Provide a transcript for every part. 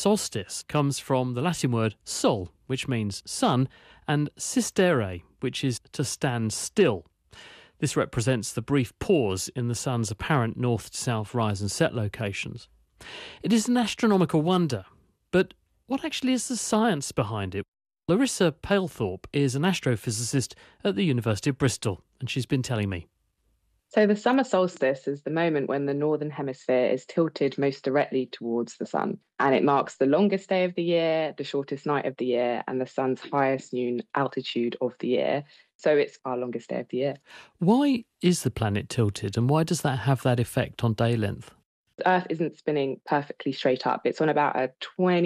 solstice comes from the Latin word sol, which means sun, and sistere, which is to stand still. This represents the brief pause in the sun's apparent north-south rise and set locations. It is an astronomical wonder, but what actually is the science behind it? Larissa Palethorpe is an astrophysicist at the University of Bristol, and she's been telling me. So the summer solstice is the moment when the northern hemisphere is tilted most directly towards the sun, and it marks the longest day of the year, the shortest night of the year, and the sun's highest noon altitude of the year. So it's our longest day of the year. Why is the planet tilted, and why does that have that effect on day length? The Earth isn't spinning perfectly straight up. It's on about a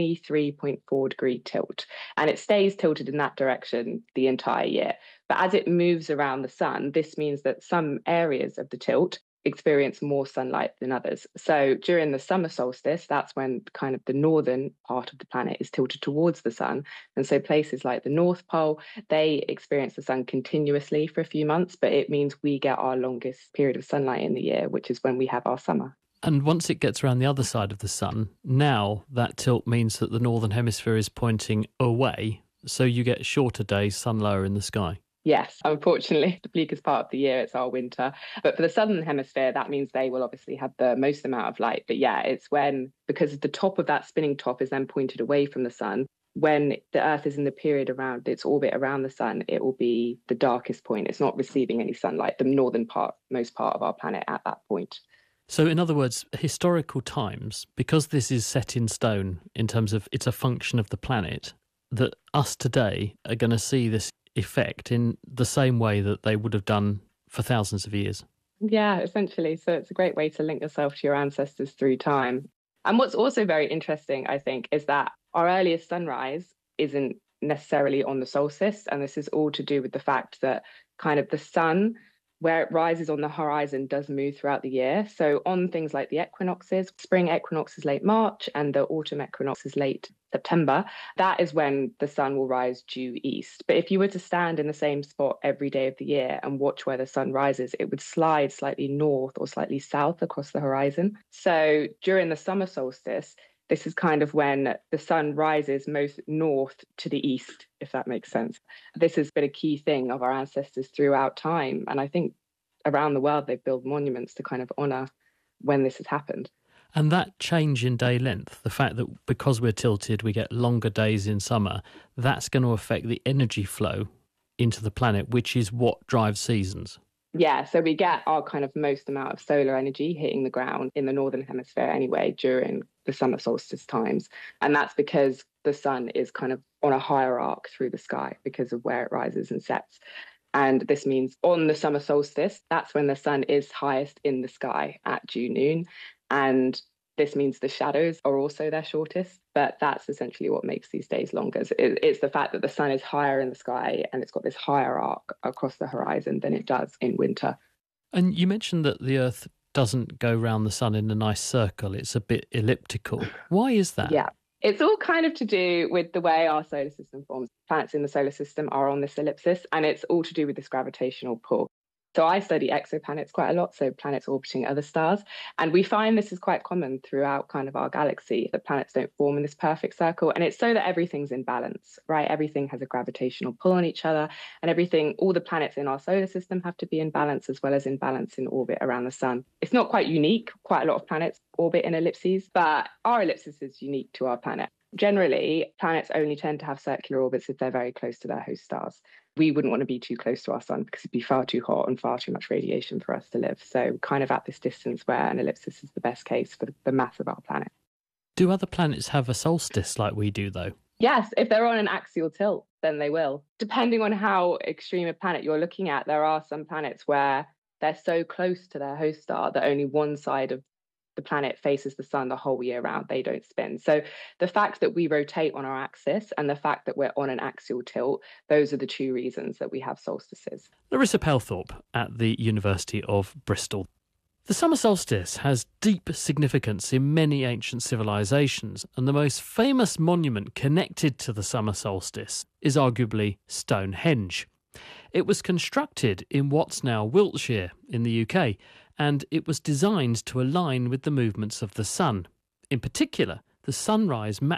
23.4 degree tilt, and it stays tilted in that direction the entire year. But as it moves around the sun, this means that some areas of the tilt experience more sunlight than others. So during the summer solstice, that's when kind of the northern part of the planet is tilted towards the sun. And so places like the North Pole, they experience the sun continuously for a few months, but it means we get our longest period of sunlight in the year, which is when we have our summer. And once it gets around the other side of the sun, now that tilt means that the northern hemisphere is pointing away, so you get shorter days, sun lower in the sky. Yes, unfortunately, the bleakest part of the year, it's our winter. But for the southern hemisphere, that means they will obviously have the most amount of light. But yeah, it's when, because the top of that spinning top is then pointed away from the sun, when the Earth is in the period around its orbit around the sun, it will be the darkest point. It's not receiving any sunlight, the northern part, most part of our planet at that point. So in other words, historical times, because this is set in stone in terms of it's a function of the planet, that us today are going to see this effect in the same way that they would have done for thousands of years. Yeah, essentially. So it's a great way to link yourself to your ancestors through time. And what's also very interesting, I think, is that our earliest sunrise isn't necessarily on the solstice. And this is all to do with the fact that kind of the sun, where it rises on the horizon, does move throughout the year. So on things like the equinoxes, spring equinox is late March and the autumn equinox is late September, that is when the sun will rise due east. But if you were to stand in the same spot every day of the year and watch where the sun rises, it would slide slightly north or slightly south across the horizon. So during the summer solstice, this is kind of when the sun rises most north to the east, if that makes sense. This has been a key thing of our ancestors throughout time. And I think around the world, they've built monuments to kind of honour when this has happened. And that change in day length, the fact that because we're tilted, we get longer days in summer, that's going to affect the energy flow into the planet, which is what drives seasons. Yeah, so we get our kind of most amount of solar energy hitting the ground in the northern hemisphere anyway during the summer solstice times. And that's because the sun is kind of on a higher arc through the sky because of where it rises and sets. And this means on the summer solstice, that's when the sun is highest in the sky at due noon. And this means the shadows are also their shortest, but that's essentially what makes these days longer. It's the fact that the sun is higher in the sky and it's got this higher arc across the horizon than it does in winter. And you mentioned that the Earth doesn't go round the sun in a nice circle. It's a bit elliptical. Why is that? Yeah, it's all kind of to do with the way our solar system forms. Planets in the solar system are on this ellipsis, and it's all to do with this gravitational pull. So I study exoplanets quite a lot, so planets orbiting other stars. And we find this is quite common throughout kind of our galaxy, that planets don't form in this perfect circle. And it's so that everything's in balance, right? Everything has a gravitational pull on each other, and everything, all the planets in our solar system have to be in balance as well as in balance in orbit around the sun. It's not quite unique. Quite a lot of planets orbit in ellipses, but our ellipsis is unique to our planet. Generally, planets only tend to have circular orbits if they're very close to their host stars. We wouldn't want to be too close to our sun because it'd be far too hot and far too much radiation for us to live. So kind of at this distance where an ellipsis is the best case for the mass of our planet. Do other planets have a solstice like we do, though? Yes, if they're on an axial tilt, then they will. Depending on how extreme a planet you're looking at, there are some planets where they're so close to their host star that only one side of the planet faces the sun the whole year round. They don't spin. So the fact that we rotate on our axis and the fact that we're on an axial tilt, those are the two reasons that we have solstices. Larissa Palethorpe at the University of Bristol. The summer solstice has deep significance in many ancient civilizations, and the most famous monument connected to the summer solstice is arguably Stonehenge. It was constructed in what's now Wiltshire in the UK, and it was designed to align with the movements of the sun. In particular, the sunrise